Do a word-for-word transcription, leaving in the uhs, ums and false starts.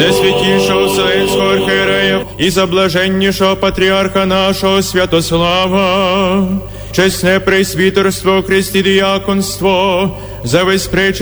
за святішого Вселенського архієрея і за блаженнішого патріарха нашого Святослава, чесне пресвітерство, Христі діяконство, за весь пречесть